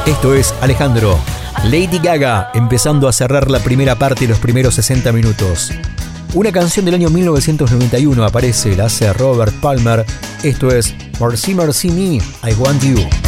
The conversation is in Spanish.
Esto es Alejandro. Lady Gaga empezando a cerrar la primera parte y los primeros 60 minutos. Una canción del año 1991 aparece, la hace Robert Palmer. Esto es Mercy Mercy Me, I Want You.